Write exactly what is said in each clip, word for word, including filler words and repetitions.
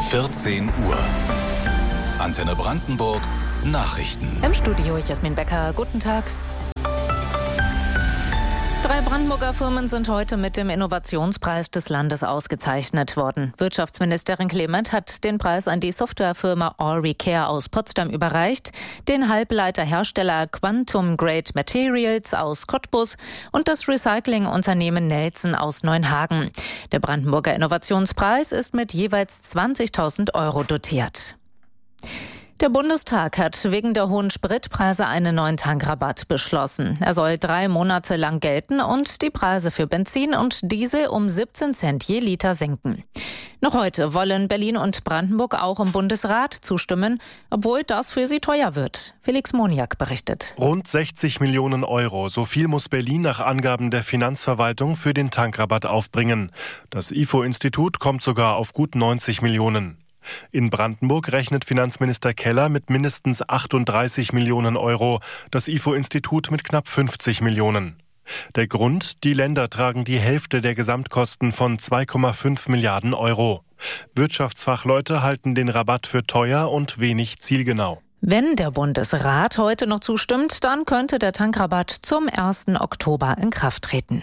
vierzehn Uhr. Antenne Brandenburg Nachrichten. Im Studio Jasmin Becker. Guten Tag. Drei Brandenburger Firmen sind heute mit dem Innovationspreis des Landes ausgezeichnet worden. Wirtschaftsministerin Clement hat den Preis an die Softwarefirma Allrecare aus Potsdam überreicht, den Halbleiterhersteller Quantum Grade Materials aus Cottbus und das Recyclingunternehmen Nelson aus Neuenhagen. Der Brandenburger Innovationspreis ist mit jeweils zwanzigtausend Euro dotiert. Der Bundestag hat wegen der hohen Spritpreise einen neuen Tankrabatt beschlossen. Er soll drei Monate lang gelten und die Preise für Benzin und Diesel um siebzehn Cent je Liter senken. Noch heute wollen Berlin und Brandenburg auch im Bundesrat zustimmen, obwohl das für sie teuer wird. Felix Moniak berichtet. Rund sechzig Millionen Euro, so viel muss Berlin nach Angaben der Finanzverwaltung für den Tankrabatt aufbringen. Das I F O-Institut kommt sogar auf gut neunzig Millionen. In Brandenburg rechnet Finanzminister Keller mit mindestens achtunddreißig Millionen Euro, das I F O-Institut mit knapp fünfzig Millionen. Der Grund: Die Länder tragen die Hälfte der Gesamtkosten von zwei Komma fünf Milliarden Euro. Wirtschaftsfachleute halten den Rabatt für teuer und wenig zielgenau. Wenn der Bundesrat heute noch zustimmt, dann könnte der Tankrabatt zum ersten Oktober in Kraft treten.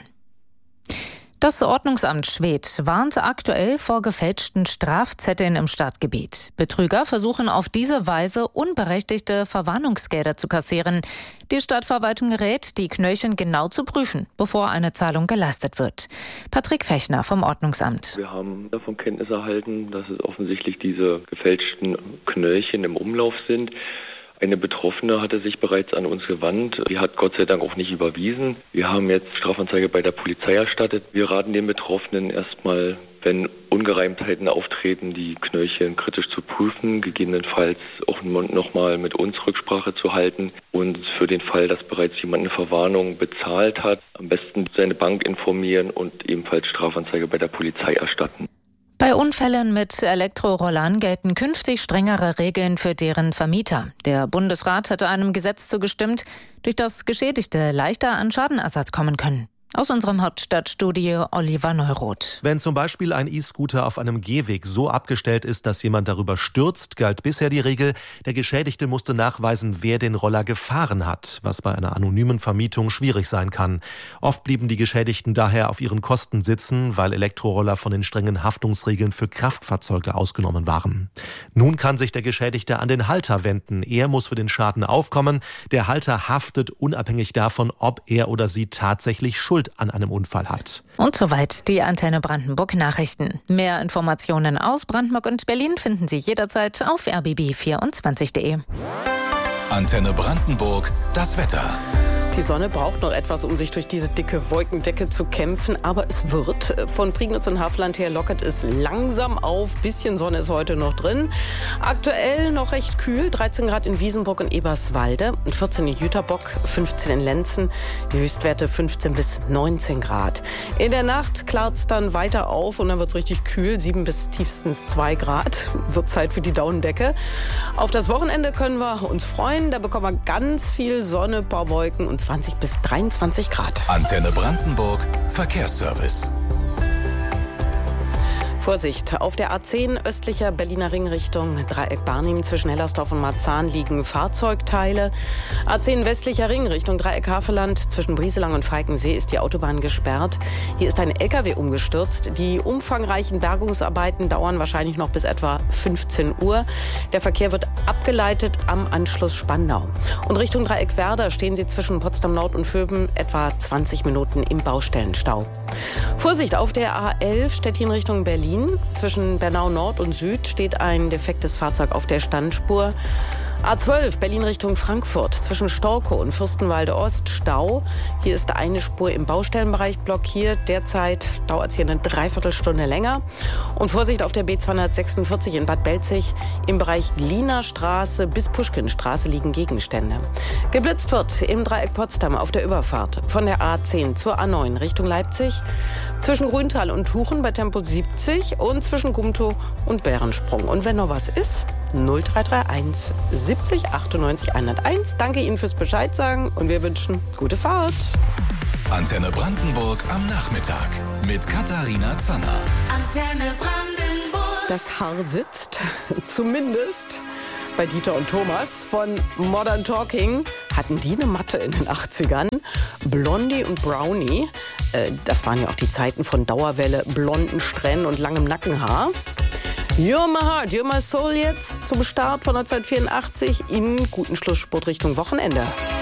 Das Ordnungsamt Schwedt warnt aktuell vor gefälschten Strafzetteln im Stadtgebiet. Betrüger versuchen auf diese Weise unberechtigte Verwarnungsgelder zu kassieren. Die Stadtverwaltung rät, die Knöllchen genau zu prüfen, bevor eine Zahlung geleistet wird. Patrick Fechner vom Ordnungsamt. Wir haben davon Kenntnis erhalten, dass es offensichtlich diese gefälschten Knöllchen im Umlauf sind. Eine Betroffene hatte sich bereits an uns gewandt. Die hat Gott sei Dank auch nicht überwiesen. Wir haben jetzt Strafanzeige bei der Polizei erstattet. Wir raten den Betroffenen erstmal, wenn Ungereimtheiten auftreten, die Knöllchen kritisch zu prüfen, gegebenenfalls auch nochmal mit uns Rücksprache zu halten und für den Fall, dass bereits jemand eine Verwarnung bezahlt hat, am besten seine Bank informieren und ebenfalls Strafanzeige bei der Polizei erstatten. Bei Unfällen mit Elektrorollern gelten künftig strengere Regeln für deren Vermieter. Der Bundesrat hatte einem Gesetz zugestimmt, durch das Geschädigte leichter an Schadenersatz kommen können. Aus unserem Hauptstadtstudio Oliver Neuroth. Wenn zum Beispiel ein E-Scooter auf einem Gehweg so abgestellt ist, dass jemand darüber stürzt, galt bisher die Regel, der Geschädigte musste nachweisen, wer den Roller gefahren hat, was bei einer anonymen Vermietung schwierig sein kann. Oft blieben die Geschädigten daher auf ihren Kosten sitzen, weil Elektroroller von den strengen Haftungsregeln für Kraftfahrzeuge ausgenommen waren. Nun kann sich der Geschädigte an den Halter wenden. Er muss für den Schaden aufkommen. Der Halter haftet unabhängig davon, ob er oder sie tatsächlich Schuld an einem Unfall hat. Und soweit die Antenne Brandenburg Nachrichten. Mehr Informationen aus Brandenburg und Berlin finden Sie jederzeit auf r b b vierundzwanzig punkt d e. Antenne Brandenburg, das Wetter. Die Sonne braucht noch etwas, um sich durch diese dicke Wolkendecke zu kämpfen, aber es wird. Von Prignitz und Havelland her lockert es langsam auf. Bisschen Sonne ist heute noch drin. Aktuell noch recht kühl, dreizehn Grad in Wiesenburg und Eberswalde, vierzehn in Jüterbock, fünfzehn in Lenzen, die Höchstwerte fünfzehn bis neunzehn Grad. In der Nacht klart es dann weiter auf und dann wird es richtig kühl, sieben bis tiefstens zwei Grad. Wird Zeit für die Daunendecke. Auf das Wochenende können wir uns freuen, da bekommen wir ganz viel Sonne, ein paar Wolken und zwanzig bis dreiundzwanzig Grad. Antenne Brandenburg, Verkehrsservice. Vorsicht, auf der A zehn östlicher Berliner Ring Richtung Dreieck Barnim zwischen Hellersdorf und Marzahn liegen Fahrzeugteile. A zehn westlicher Ring Richtung Dreieck Havelland zwischen Brieselang und Falkensee ist die Autobahn gesperrt. Hier ist ein L K W umgestürzt. Die umfangreichen Bergungsarbeiten dauern wahrscheinlich noch bis etwa fünfzehn Uhr. Der Verkehr wird abgeleitet am Anschluss Spandau. Und Richtung Dreieck Werder stehen Sie zwischen Potsdam Nord und Vöben etwa zwanzig Minuten im Baustellenstau. Vorsicht, auf der A elf Stettin Richtung Berlin. Zwischen Bernau Nord und Süd steht ein defektes Fahrzeug auf der Standspur. A zwölf Berlin Richtung Frankfurt zwischen Storkow und Fürstenwalde Ost Stau. Hier ist eine Spur im Baustellenbereich blockiert. Derzeit dauert es hier eine Dreiviertelstunde länger. Und Vorsicht auf der B zweihundertsechsundvierzig in Bad Belzig. Im Bereich Glienerstraße bis Puschkinstraße liegen Gegenstände. Geblitzt wird im Dreieck Potsdam auf der Überfahrt von der A zehn zur A neun Richtung Leipzig. Zwischen Grüntal und Tuchen bei Tempo siebzig und zwischen Gumtow und Bärensprung. Und wenn noch was ist, null drei drei eins siebzig achtundneunzig hunderteins. Danke Ihnen fürs Bescheid sagen und wir wünschen gute Fahrt. Antenne Brandenburg am Nachmittag mit Katharina Zanner. Antenne Brandenburg. Das Haar sitzt, zumindest bei Dieter und Thomas von Modern Talking. Hatten die eine Matte in den achtzigern? Blondie und Brownie, äh, das waren ja auch die Zeiten von Dauerwelle, blonden Strähnen und langem Nackenhaar. You're My Heart, You're My Soul jetzt zum Start von neunzehnhundertvierundachtzig in guten Schlussspurt Richtung Wochenende.